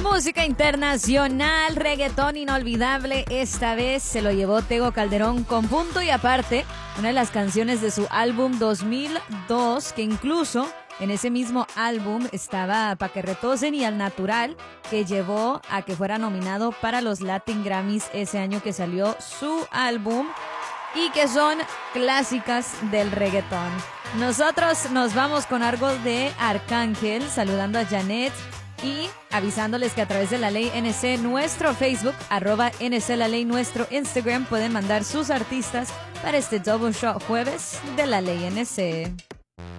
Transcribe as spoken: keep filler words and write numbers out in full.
Música internacional, reggaetón inolvidable. Esta vez se lo llevó Tego Calderón con Punto y Aparte, una de las canciones de su álbum dos mil dos, que incluso en ese mismo álbum estaba Pa' que retosen y Al Natural, que llevó a que fuera nominado para los Latin Grammys ese año que salió su álbum, y que son clásicas del reggaetón. Nosotros nos vamos con algo de Arcángel, saludando a Janet y avisándoles que a través de La Ley N C, nuestro Facebook, arroba N C La Ley, nuestro Instagram, pueden mandar sus artistas para este Double Shot jueves de La Ley N C.